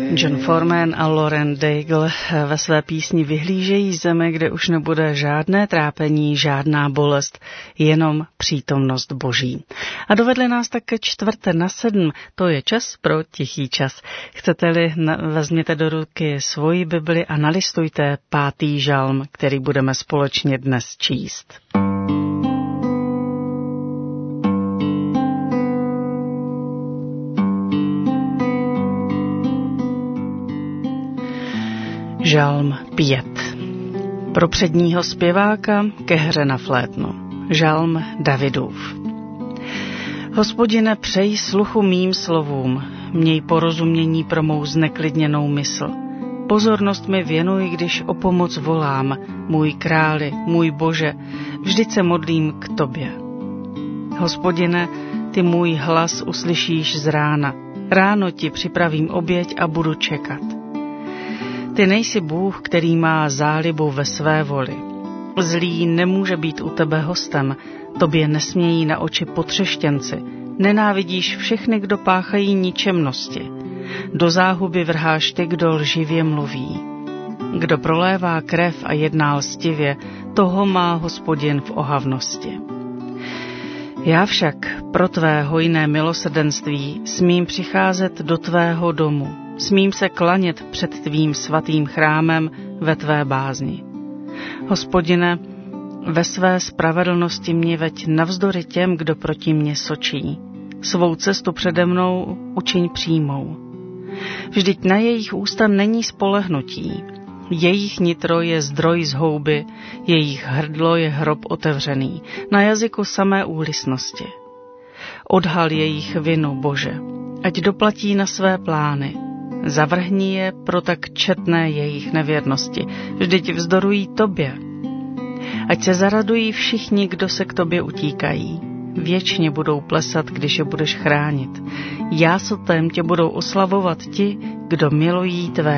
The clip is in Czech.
John Foreman a Lauren Daigle ve své písni vyhlížejí zemi, kde už nebude žádné trápení, žádná bolest, jenom přítomnost Boží. A dovedli nás tak ke 6:45, to je čas pro tichý čas. Chcete-li, vezměte do ruky svoji Bibli a nalistujte 5. žalm, který budeme společně dnes číst. Žalm 5. Pro předního zpěváka ke hře na flétnu. Žalm Davidův. Hospodine, přej sluchu mým slovům, měj porozumění pro mou zneklidněnou mysl. Pozornost mi věnuj, když o pomoc volám, můj králi, můj Bože, vždyť se modlím k tobě. Hospodine, ty můj hlas uslyšíš z rána. Ráno ti připravím oběť a budu čekat. Ty nejsi Bůh, který má zálibu ve své voli. Zlý nemůže být u tebe hostem, tobě nesmějí na oči potřeštěnci. Nenávidíš všechny, kdo páchají ničemnosti. Do záhuby vrháš ty, kdo lživě mluví. Kdo prolévá krev a jedná lstivě, toho má Hospodin v ohavnosti. Já však pro tvé hojné milosrdenství smím přicházet do tvého domu. Smím se klanět před tvým svatým chrámem ve tvé bázni. Hospodine, ve své spravedlnosti mě veď navzdory těm, kdo proti mně sočí. Svou cestu přede mnou učiň přímou. Vždyť na jejich ústa není spolehnutí. Jejich nitro je zdroj zhouby, jejich hrdlo je hrob otevřený, na jazyku samé úlisnosti. Odhal jejich vinu, Bože, ať doplatí na své plány. Zavrhni je pro tak četné jejich nevěrnosti, vždyť vzdorují tobě. Ať se zaradují všichni, kdo se k tobě utíkají. Věčně budou plesat, když je budeš chránit. Jásotem tě budou oslavovat ti, kdo milují tvé